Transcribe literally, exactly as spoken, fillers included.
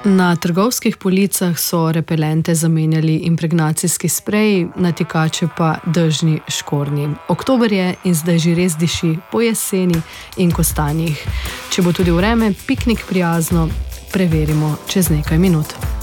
Na trgovskih policah so repelente zamenjali impregnacijski spreji, natikače pa dežni škornji. Oktober je in zdaj že res diši po jeseni in kostanjih. Če bo tudi vreme piknik prijazno, preverimo čez nekaj minut.